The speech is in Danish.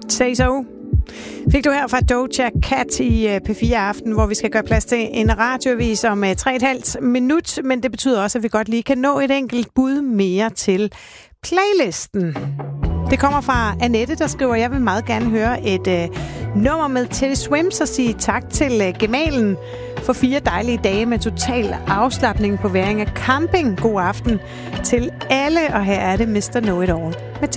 Say So. Fik du her fra Doja Cat i P4 Aften, hvor vi skal gøre plads til en radioavis om 3,5 minut, men det betyder også, at vi godt lige kan nå et enkelt bud mere til playlisten. Det kommer fra Annette, der skriver, jeg vil meget gerne høre et nummer med Teddy Swims og sige tak til gemalen for 4 dejlige dage med total afslapning på Væring af Camping. God aften til alle, og her er det Mr. Know It All.